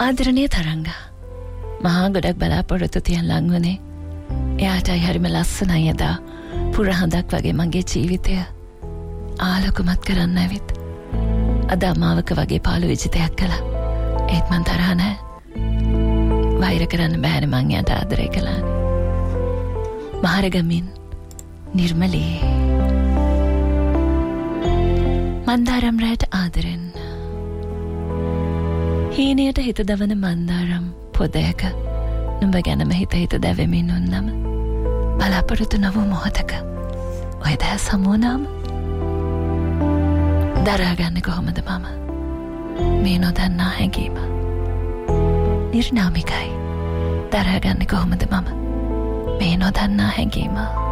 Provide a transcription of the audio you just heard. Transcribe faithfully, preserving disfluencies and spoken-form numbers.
ආදරණීය තරංග මහා ගොඩක් බලාපොරොත්තු තියන් ලං වුණේ එයාටයි හරිම ලස්සනයි එදා පුරහඳක් වගේ මගේ ජීවිතය ආලෝකමත් කරන්න ඇවිත් අද අමාවක වගේ පාළු විජිතයක් කළා. ඒත් මං තරහ නැහැ. වෛර කරන්න බෑනේ මං එයාට ආදරය කළානේ. මහරගමින් නිර්මලී මන්දාරම් රැට ආදරෙන් හීනයට හිත දවන මන්දාරම් පොදයක නුඹ ගැනම හිත හිත දැවෙමින් උන්නම බලාපොරොත්තු නොවූ මොහොතක ඔය දැ සමුවනාම දරාගන්න කොහොමද මම මේ නොදන්නා හැඟීම නිර්නාමිකයි දරාගන්න කොහොමද මම මේ නොදන්නා හැඟීම